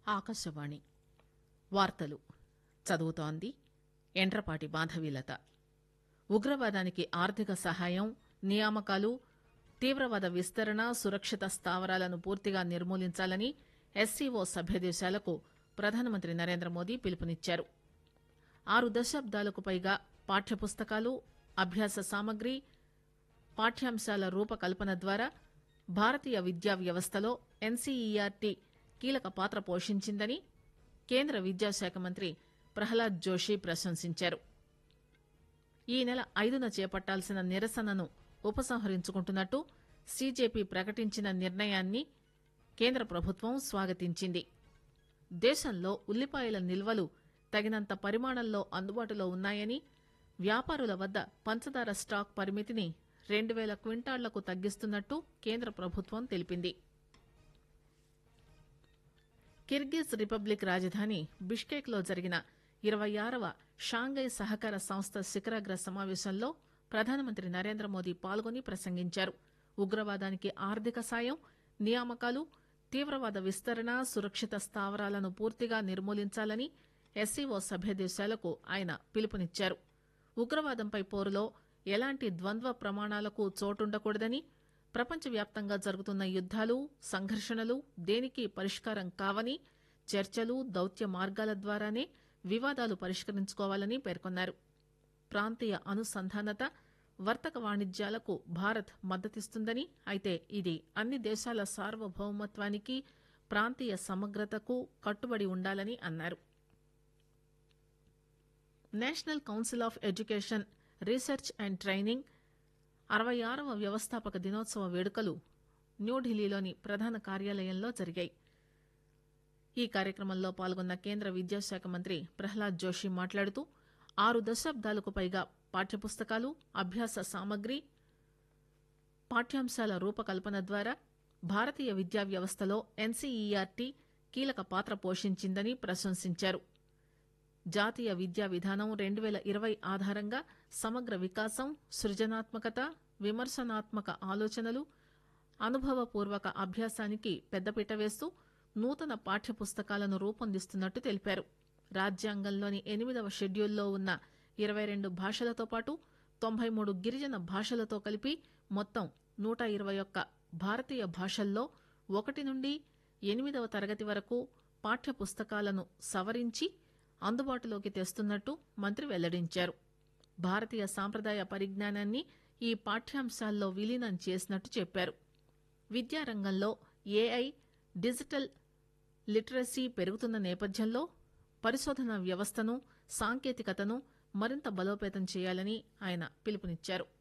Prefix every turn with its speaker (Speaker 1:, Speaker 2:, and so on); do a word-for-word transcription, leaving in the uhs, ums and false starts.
Speaker 1: ఆకాశవాణి వార్తలు చదువుతోంది ఎండ్రపాటి మాధవీలత. ఉగ్రవాదానికి ఆర్థిక సహాయం, నియామకాలు, తీవ్రవాద విస్తరణ, సురక్షిత స్థావరాలను పూర్తిగా నిర్మూలించాలని ఎస్సీఓ సభ్యదేశాలకు ప్రధానమంత్రి నరేంద్రమోదీ పిలుపునిచ్చారు. ఆరు దశాబ్దాలకు పైగా పాఠ్యపుస్తకాలు, అభ్యాస సామగ్రి, పాఠ్యాంశాల రూపకల్పన ద్వారా భారతీయ విద్యా వ్యవస్థలో ఎన్సీఈఆర్టీ కీలక పాత్ర పోషించిందని కేంద్ర విద్యాశాఖ మంత్రి ప్రహ్లాద్ జోషి ప్రశంసించారు. ఈ నెల ఐదున చేపట్టాల్సిన నిరసనను ఉపసంహరించుకుంటున్నట్టు సీజేపీ ప్రకటించిన నిర్ణయాన్ని కేంద్ర ప్రభుత్వం స్వాగతించింది. దేశంలో ఉల్లిపాయల నిల్వలు తగినంత పరిమాణంలో అందుబాటులో ఉన్నాయని, వ్యాపారుల వద్ద పంచదార స్టాక్ పరిమితిని రెండు పేల క్వింటాళ్లకు తగ్గిస్తున్నట్టు కేంద్ర ప్రభుత్వం తెలిపింది. కిర్గిజ్ రిపబ్లిక్ రాజధాని బిష్కేక్ లో జరిగిన ఇరవై ఆరవ షాంఘై సహకార సంస్థ శిఖరాగ్ర సమావేశంలో ప్రధానమంత్రి నరేంద్రమోదీ పాల్గొని ప్రసంగించారు. ఉగ్రవాదానికి ఆర్థిక సాయం, నియామకాలు, తీవ్రవాద విస్తరణ, సురక్షిత స్థావరాలను పూర్తిగా నిర్మూలించాలని ఎస్సీఓ సభ్యదేశాలకు ఆయన పిలుపునిచ్చారు. ఉగ్రవాదంపై పోరులో ఎలాంటి ద్వంద్వ ప్రమాణాలకు చోటుండకూడదని, ప్రపంచవ్యాప్తంగా జరుగుతున్న యుద్దాలు, సంఘర్షణలు దేనికి పరిష్కారం కావని, చర్చలు, దౌత్య మార్గాల ద్వారానే వివాదాలు పరిష్కరించుకోవాలని పేర్కొన్నారు. ప్రాంతీయ అనుసంధానత, వర్తక వాణిజ్యాలకు భారత్ మద్దతిస్తుందని, అయితే ఇది అన్ని దేశాల సార్వభౌమత్వానికి, ప్రాంతీయ సమగ్రతకు కట్టుబడి ఉండాలని అన్నారు. National council of education, research and training అరవై ఆరవ వ్యవస్థాపక దినోత్సవ వేడుకలు న్యూఢిల్లీలోని ప్రధాన కార్యాలయంలో జరిగాయి. ఈ కార్యక్రమంలో పాల్గొన్న కేంద్ర విద్యాశాఖ మంత్రి ప్రహ్లాద్ జోషి మాట్లాడుతూ, ఆరు దశాబ్దాలకు పైగా పాఠ్యపుస్తకాలు, అభ్యాస సామగ్రి, పాఠ్యాంశాల రూపకల్పన ద్వారా భారతీయ విద్యా వ్యవస్థలో ఎన్సీఈఆర్టీ కీలక పాత్ర పోషించిందని ప్రశంసించారు. జాతీయ విద్యా విధానం రెండు పేల ఇరవై ఆధారంగా సమగ్ర వికాసం, సృజనాత్మకత, విమర్శనాత్మక ఆలోచనలు, అనుభవపూర్వక అభ్యాసానికి పెద్దపీట వేస్తూ నూతన పాఠ్యపుస్తకాలను రూపొందిస్తున్నట్టు తెలిపారు. రాజ్యాంగంలోని ఎనిమిదవ షెడ్యూల్లో ఉన్న ఇరవై రెండు భాషలతో పాటు తొంభై మూడు గిరిజన భాషలతో కలిపి మొత్తం నూట ఇరవై ఒక్క భారతీయ భాషల్లో ఒకటి నుండి ఎనిమిదవ తరగతి వరకు పాఠ్యపుస్తకాలను సవరించి అందుబాటులోకి తెస్తున్నట్టు మంత్రి వెల్లడించారు. భారతీయ సాంప్రదాయ పరిజ్ఞానాన్ని ఈ పాఠ్యాంశాల్లో విలీనం చేసినట్టు చెప్పారు. విద్యారంగంలో ఏఐ, డిజిటల్ లిటరసీ పెరుగుతున్న నేపథ్యంలో పరిశోధన వ్యవస్థను, సాంకేతికతను మరింత బలోపేతం చేయాలని ఆయన పిలుపునిచ్చారు.